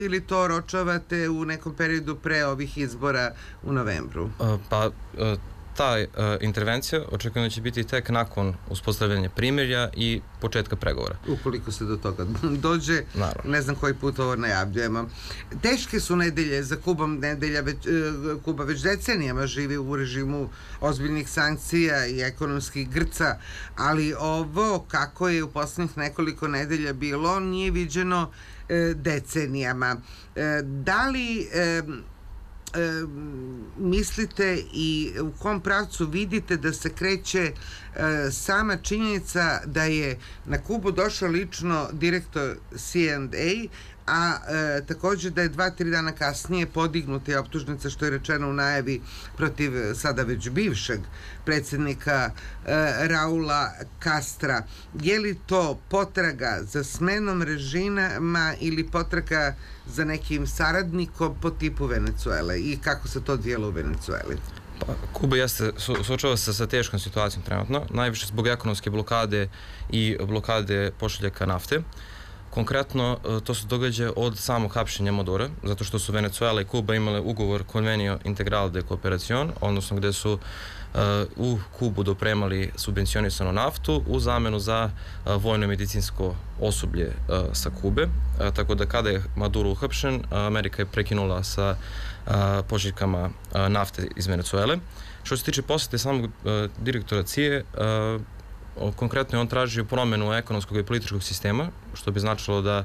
ili to oročavate u nekom periodu pre ovih izbora u novembru? Ta intervencija očekujem da će biti tek nakon uspostavljanja primirja i početka pregovora. Ukoliko se do toga dođe, naravno. Ne znam koji put ovo najavljujemo. Teške su nedelje za Kubom, Kuba već decenijama živi u režimu ozbiljnih sankcija i ekonomskih grca, ali ovo kako je u poslednjih nekoliko nedelja bilo nije viđeno decenijama. Da li mislite i u kom pravcu vidite da se kreće sama činjenica da je na Kubu došao lično direktor CIA, a takođe da je 2-3 dana kasnije podignuta optužnica, što je rečeno u najavi, protiv sada već bivšeg predsjednika Raula Castra. Je li to potraga za smenom režima ili potraga za nekim saradnikom po tipu Venecuele i kako se to odvijelo u Venecueli? Kuba suočava se sa teškom situacijom trenutno, najviše zbog ekonomske blokade i blokade pošiljaka nafte. Konkretno, to se događa od samog hapšenja Madura, zato što su Venecuela i Kuba imale ugovor Convenio Integral de Cooperación, odnosno gde su u Kubu dopremali subvencionisanu naftu u zamenu za vojno i medicinsko osoblje sa Kube. Tako da kada je Maduro uhapšen, Amerika je prekinula sa pošiljkama nafte iz Venecuele. Što se tiče posete samog direktora CIA, konkretno je on tražio promenu ekonomskog i političkog sistema, što bi značilo da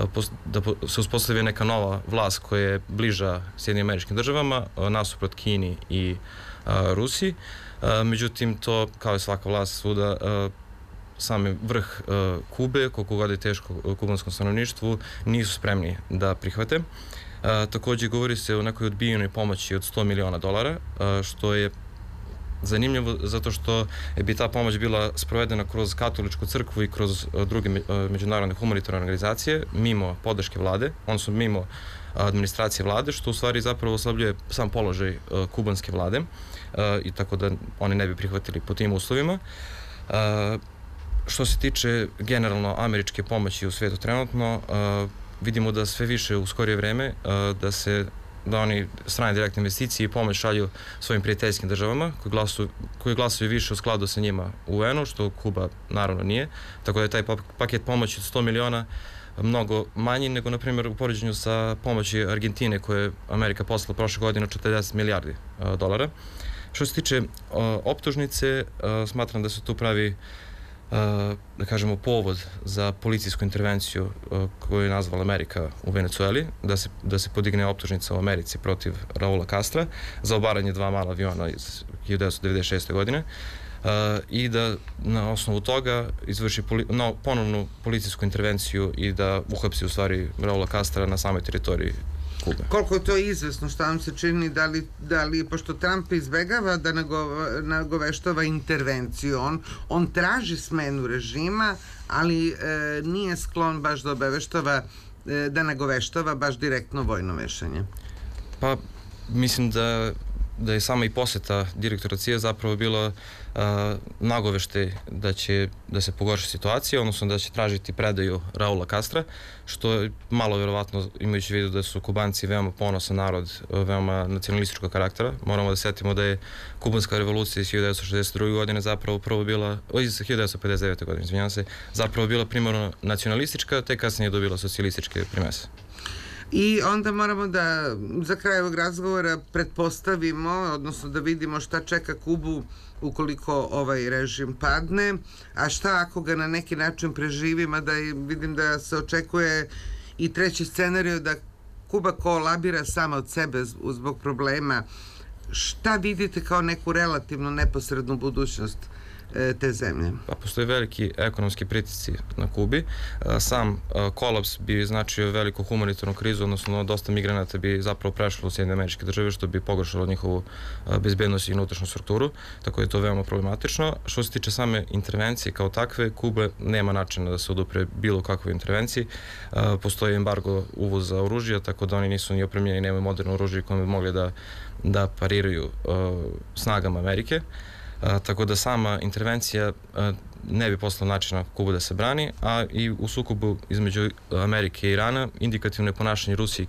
se uspostavi neka nova vlast koja je bliža Sjedinim Američkim Državama, nasuprot Kini i Rusiji. Međutim, to, kao i svaka vlast svuda, sami vrh Kube, koliko god je teško kubanskom stanovništvu, nisu spremni da prihvate. Takođe, govori se o nekoj odbijenoj pomoći od $100 miliona, što je zanimljivo zato što bi ta pomoć bila sprovedena kroz katoličku crkvu i kroz druge međunarodne humanitarne organizacije, mimo podrške vlade, odnosno mimo administracije vlade, što u stvari zapravo oslabljuje sam položaj kubanske vlade i tako da oni ne bi prihvatili po tim uslovima. Što se tiče generalno američke pomoći u svijetu trenutno, vidimo da sve više u skorije vreme da oni strane direktne investicije i pomoć šalju svojim prijateljskim državama koji glasuju više u skladu sa njima u UN-u, što Kuba naravno nije. Tako da je taj paket pomoći od $100 miliona mnogo manji nego, na primjer, u poređenju sa pomoći Argentine koje je Amerika poslala prošle godine od $40 milijardi. Što se tiče optužnice, smatram da se tu pravi da kažemo povod za policijsku intervenciju koju je nazvala Amerika u Venecueli, da se podigne optužnica u Americi protiv Raula Castra za obaranje 2 mala aviona iz 1996. godine i da na osnovu toga izvrši ponovnu policijsku intervenciju i da uhapsi u stvari Raula Castra na samoj teritoriji Kube. Koliko je to izvesno, šta vam se čini, da li pošto Trump izbegava da nagoveštava intervenciju, on traži smenu režima, ali nije sklon baš da nagoveštava baš direktno vojno mešanje? Pa, mislim da je sama i poseta direktora CIA zapravo bila nagovešte da se pogorša situacija, odnosno da će tražiti predaju Raula Castra, što je malo verovatno imajući vidu da su Kubanci veoma ponosan narod, veoma nacionalističkog karaktera. Moramo da setimo da je Kubanska revolucija iz 1962. godine zapravo prvo bila, iz 1959. godine, izvinjam se, zapravo bila primarno nacionalistička, te kasnije je dobila socijalističke primese. I onda moramo da za kraj ovog razgovora pretpostavimo, odnosno da vidimo šta čeka Kubu ukoliko ovaj režim padne, a šta ako ga na neki način preživi, mada vidim da se očekuje i treći scenarij da Kuba kolabira sama od sebe zbog problema. Šta vidite kao neku relativno neposrednu budućnost te zemlje? Pa postoje veliki ekonomski pritisci na Kubi. Sam kolaps bi značio veliku humanitarnu krizu, odnosno dosta migranata bi zapravo prešlo u Sjedinjene Američke Države, što bi pogoršalo njihovu bezbednost i unutrašnju strukturu, tako da je to veoma problematično. Što se tiče same intervencije kao takve, Kuba nema načina da se odupre bilo kakvoj intervenciji. Postoji embargo uvoza oružja, tako da oni nisu ni opremljeni, nemaju moderno oružje kojim bi mogli da pariraju snagama Amerike. Tako da sama intervencija ne bi poslala načina Kubu da se brani, a i u sukobu između Amerike i Irana indikativno je ponašanje Rusije i